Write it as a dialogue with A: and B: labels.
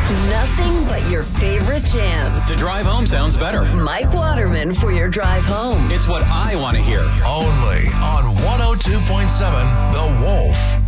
A: Nothing but your favorite jams.
B: The drive home sounds better.
A: Mike Waterman for your drive home.
B: It's what I want to hear.
C: Only on 102.7 The Wolf.